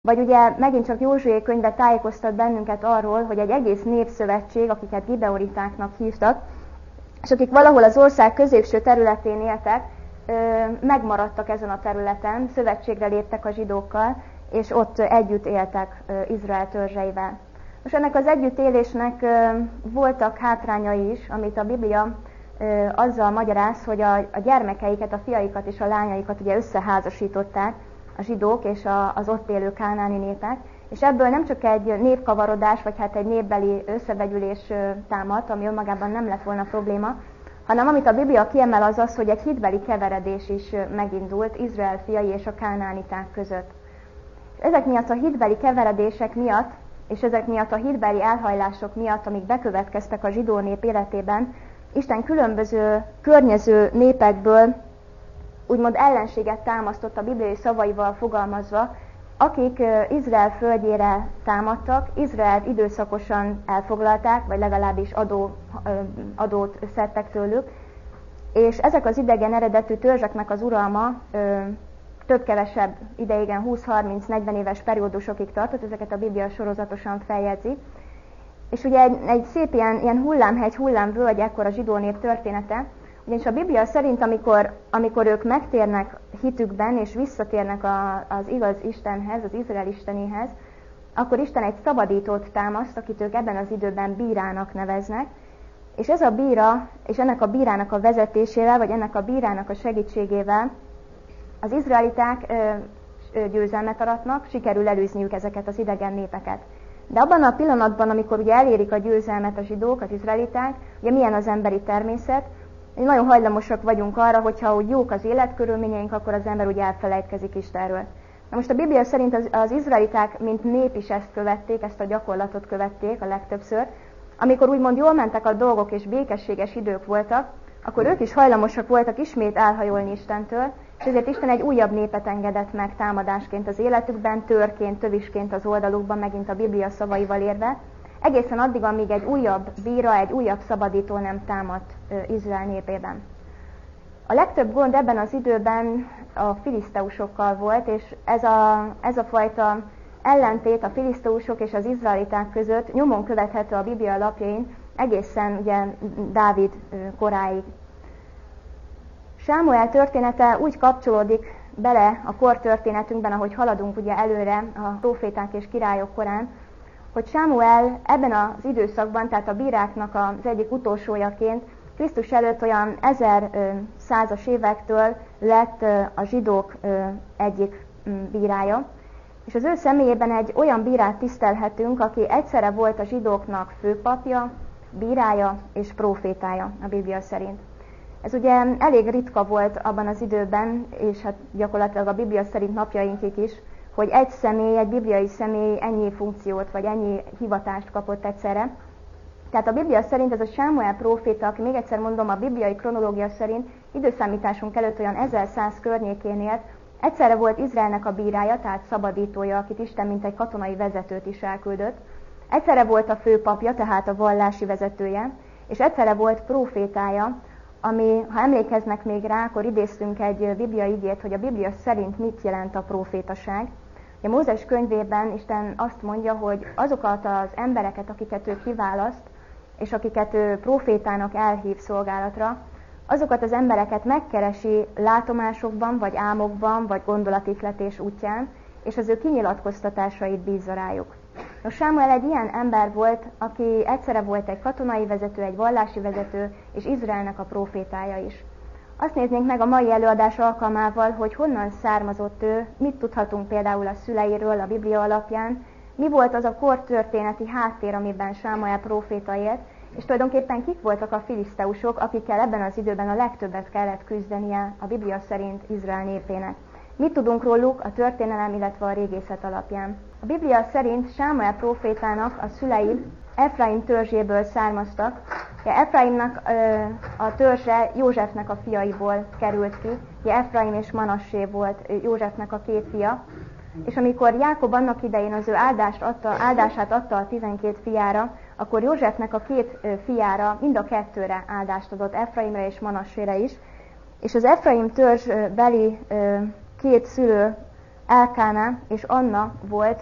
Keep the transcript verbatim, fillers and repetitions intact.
Vagy ugye megint csak Józsué könyve tájékoztat bennünket arról, hogy egy egész népszövetség, akiket gibeonitáknak hívtak, és akik valahol az ország középső területén éltek, megmaradtak ezen a területen, szövetségre léptek a zsidókkal, és ott együtt éltek Izrael törzseivel. Most ennek az együttélésnek voltak hátrányai is, amit a Biblia azzal magyaráz, hogy a, a gyermekeiket, a fiaikat és a lányaikat ugye összeházasították a zsidók és a, az ott élő kánáni népek, és ebből nem csak egy népkavarodás, vagy hát egy népbeli összevegyülés támadt, ami önmagában nem lett volna probléma, hanem amit a Biblia kiemel az az, hogy egy hitbeli keveredés is megindult Izrael fiai és a kánániták között. Ezek miatt a hitbeli keveredések miatt, és ezek miatt a hitbeli elhajlások miatt, amik bekövetkeztek a zsidó nép életében, Isten különböző környező népekből úgymond ellenséget támasztott a bibliai szavaival fogalmazva, akik Izrael földjére támadtak, Izraelt időszakosan elfoglalták, vagy legalábbis adó, adót szedtek tőlük, és ezek az idegen eredetű törzseknek az uralma több-kevesebb ideigen húsz-harminc-negyven éves periódusokig tartott, ezeket a Biblia sorozatosan feljegyzi. És ugye egy, egy szép ilyen, ilyen hullámhegy, hullámvölgy ekkor a zsidó nép története, ugyanis a Biblia szerint, amikor, amikor ők megtérnek hitükben, és visszatérnek a, az igaz Istenhez, az Izrael Istenéhez, akkor Isten egy szabadítót támaszt, akit ők ebben az időben bírának neveznek, és ez a bíra, és ennek a bírának a vezetésével, vagy ennek a bírának a segítségével az izraeliták ö, ö, győzelmet aratnak, sikerül elűzniük ezeket az idegen népeket. De abban a pillanatban, amikor ugye elérik a győzelmet a zsidók, az izraeliták, ugye milyen az emberi természet, nagyon hajlamosak vagyunk arra, hogyha úgy jók az életkörülményeink, akkor az ember ugye elfelejtkezik Istenről. Na most a Biblia szerint az, az izraeliták, mint nép is ezt követték, ezt a gyakorlatot követték a legtöbbször. Amikor úgymond jól mentek a dolgok és békességes idők voltak, akkor ők is hajlamosak voltak ismét elhajolni Istentől, és ezért Isten egy újabb népet engedett meg támadásként az életükben, törként, tövisként az oldalukban, megint a Biblia szavaival érve, egészen addig, amíg egy újabb bíra, egy újabb szabadító nem támadt Izrael népében. A legtöbb gond ebben az időben a filiszteusokkal volt, és ez a, ez a fajta ellentét a filiszteusok és az izraeliták között nyomon követhető a Biblia lapjain egészen ugye Dávid koráig. Sámuel története úgy kapcsolódik bele a kor történetünkben, ahogy haladunk ugye előre a próféták és királyok korán, hogy Sámuel ebben az időszakban, tehát a bíráknak az egyik utolsójaként Krisztus előtt olyan ezerszázas évektől lett a zsidók egyik bírája, és az ő személyében egy olyan bírát tisztelhetünk, aki egyszerre volt a zsidóknak főpapja, bírája és prófétája a Biblia szerint. Ez ugye elég ritka volt abban az időben, és hát gyakorlatilag a Biblia szerint napjainkig is, hogy egy személy, egy bibliai személy ennyi funkciót, vagy ennyi hivatást kapott egyszerre. Tehát a Biblia szerint ez a Sámuel próféta, aki még egyszer mondom, a bibliai kronológia szerint időszámításunk előtt olyan ezerszáz környékén élt, egyszerre volt Izraelnek a bírája, tehát szabadítója, akit Isten mint egy katonai vezetőt is elküldött, egyszerre volt a főpapja, tehát a vallási vezetője, és egyszerre volt prófétája, ami, ha emlékeznek még rá, akkor idéztünk egy bibliai igét, hogy a Biblia szerint mit jelent a prófétaság. A Mózes könyvében Isten azt mondja, hogy azokat az embereket, akiket ő kiválaszt, és akiket ő prófétának elhív szolgálatra, azokat az embereket megkeresi látomásokban, vagy álmokban, vagy gondolatihletés útján, és az ő kinyilatkoztatásait bízza rájuk. Nos, Sámuel egy ilyen ember volt, aki egyszerre volt egy katonai vezető, egy vallási vezető, és Izraelnek a prófétája is. Azt néznénk meg a mai előadás alkalmával, hogy honnan származott ő, mit tudhatunk például a szüleiről a Biblia alapján, mi volt az a kortörténeti háttér, amiben Sámuel próféta élt, és tulajdonképpen kik voltak a filiszteusok, akikkel ebben az időben a legtöbbet kellett küzdenie a Biblia szerint Izrael népének. Mit tudunk róluk a történelem, illetve a régészet alapján? A Biblia szerint Sámuel prófétának a szülei Efraim törzséből származtak. Efraimnak a törzse Józsefnek a fiaiból került ki. Efraim és Manassé volt Józsefnek a két fia. És amikor Jákob annak idején az ő áldást adta, áldását adta a tizenkét fiára, akkor Józsefnek a két fiára, mind a kettőre áldást adott, Efraimre és Manassére is. És az Efraim törzsbeli két szülő Elkána és Anna volt